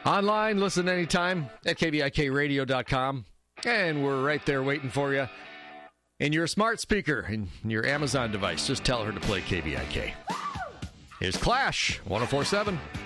Online, listen anytime at kvikradio.com. And we're right there waiting for you. In your smart speaker, in your Amazon device, just tell her to play KVIK. Here's Clash, 104.7.